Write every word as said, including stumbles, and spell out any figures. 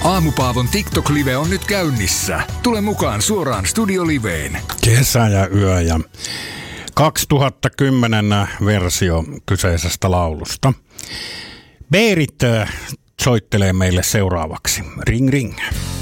Aamupaavon TikTok-live on nyt käynnissä. Tule mukaan suoraan Studio-liveen. Kesä ja yö ja kaksituhattakymmenen versio kyseisestä laulusta. Berit soittelee meille seuraavaksi. Ring ring.